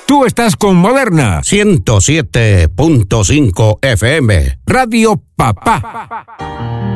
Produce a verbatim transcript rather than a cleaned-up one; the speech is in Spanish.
Tú estás con Moderna ciento siete punto cinco F M. Radio Papá.